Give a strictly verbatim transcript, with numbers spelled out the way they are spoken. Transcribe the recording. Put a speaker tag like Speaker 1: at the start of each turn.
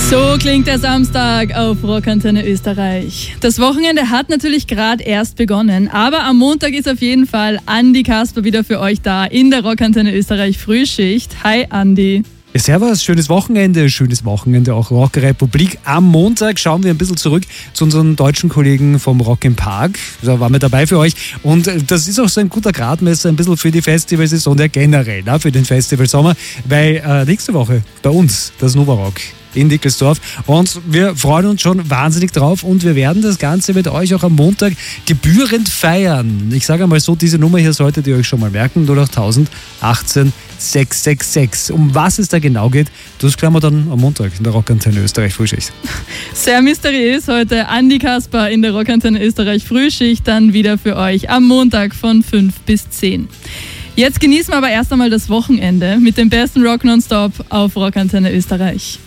Speaker 1: So klingt der Samstag auf Rockantenne Österreich. Das Wochenende hat natürlich gerade erst begonnen, aber am Montag ist auf jeden Fall Andi Kasper wieder für euch da in der Rockantenne Österreich Frühschicht. Hi Andi.
Speaker 2: Ja, servus, schönes Wochenende, schönes Wochenende auch Rockrepublik. Am Montag schauen wir ein bisschen zurück zu unseren deutschen Kollegen vom Rock im Park. Da waren wir dabei für euch und das ist auch so ein guter Gradmesser ein bisschen für die Festivalsaison, ja generell, ne, für den Festivalsommer, weil äh, nächste Woche bei uns das Nova Rock in Dickelsdorf und wir freuen uns schon wahnsinnig drauf und wir werden das Ganze mit euch auch am Montag gebührend feiern. Ich sage einmal so, diese Nummer hier solltet ihr euch schon mal merken, null acht null null achtzehn sechs sechs sechs. Um was es da genau geht, das klären wir dann am Montag in der Rockantenne Österreich Frühschicht.
Speaker 1: Sehr mysteriös heute Andi Kasper in der Rockantenne Österreich Frühschicht, dann wieder für euch am Montag von fünf bis zehn. Jetzt genießen wir aber erst einmal das Wochenende mit dem besten Rock Nonstop auf Rockantenne Österreich.